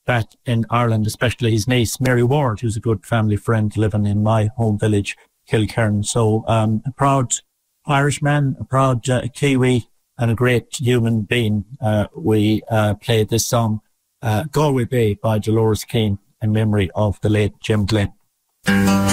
back in Ireland, especially his niece, Mary Ward, who's a good family friend living in my home village, Kilcairn. So a proud Irishman, a proud Kiwi, and a great human being. We played this song, Galway Bay by Dolores Keane, in memory of the late Jim Glenn.